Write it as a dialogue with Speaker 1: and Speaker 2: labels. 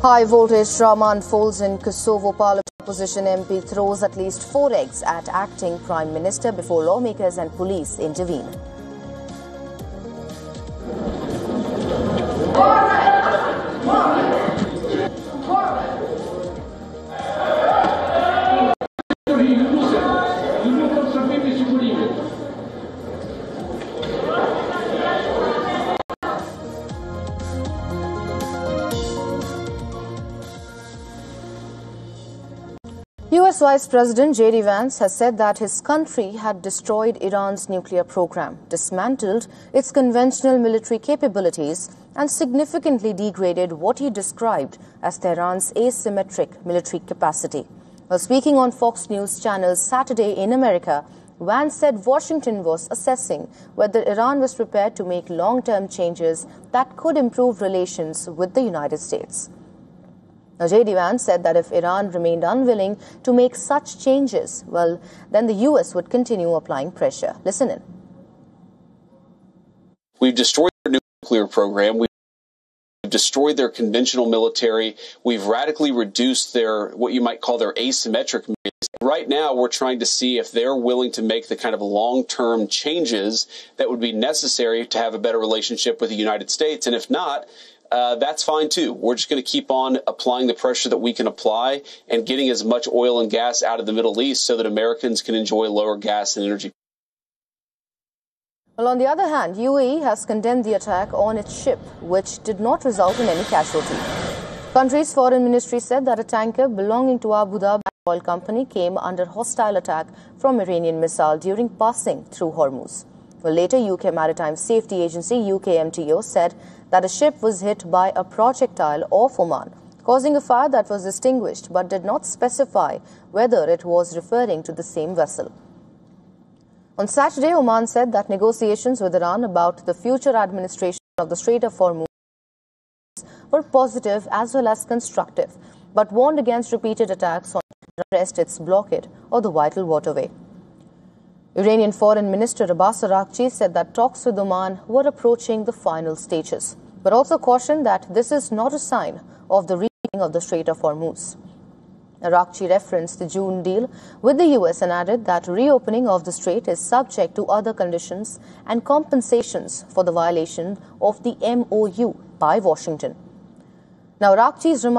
Speaker 1: High voltage drama unfolds in Kosovo Parliament. Opposition MP throws at least 4 eggs at acting Prime Minister before lawmakers and police intervene. US Vice President J.D. Vance has said that his country had destroyed Iran's nuclear program, dismantled its conventional military capabilities, and significantly degraded what he described as Tehran's asymmetric military capacity. While speaking on Fox News Channel's Saturday in America, Vance said Washington was assessing whether Iran was prepared to make long-term changes that could improve relations with the United States. Now, J.D. Vance said that if Iran remained unwilling to make such changes, well, then the U.S. would continue applying pressure. Listen in.
Speaker 2: We've destroyed their nuclear program. We've destroyed their conventional military. We've radically reduced their, what you might call their asymmetric military. Right now, we're trying to see if they're willing to make the kind of long-term changes that would be necessary to have a better relationship with the United States. And if not, that's fine too. We're just going to keep on applying the pressure that we can apply and getting as much oil and gas out of the Middle East so that Americans can enjoy lower gas and energy.
Speaker 1: Well, on the other hand, UAE has condemned the attack on its ship, which did not result in any casualty. Country's foreign ministry said that a tanker belonging to Abu Dhabi Oil Company came under hostile attack from Iranian missile during passing through Hormuz. Well, later, UK Maritime Safety Agency, UKMTO, said that a ship was hit by a projectile off Oman, causing a fire that was extinguished, but did not specify whether it was referring to the same vessel. On Saturday, Oman said that negotiations with Iran about the future administration of the Strait of Hormuz were positive as well as constructive, but warned against repeated attacks on its blockade or the vital waterway. Iranian Foreign Minister Abbas Araghchi said that talks with Oman were approaching the final stages, but also cautioned that this is not a sign of the reopening of the Strait of Hormuz. Araghchi referenced the June deal with the US and added that reopening of the strait is subject to other conditions and compensations for the violation of the MOU by Washington. Now, Araghchi's remarks